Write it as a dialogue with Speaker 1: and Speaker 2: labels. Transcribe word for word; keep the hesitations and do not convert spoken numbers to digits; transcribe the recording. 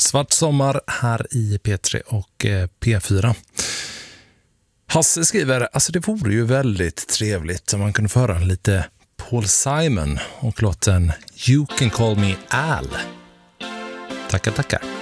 Speaker 1: Svart sommar här i P tre och P fyra. Hasse skriver, alltså det vore ju väldigt trevligt om man kunde föra lite Paul Simon och låten You Can Call Me Al. Tackar, tackar.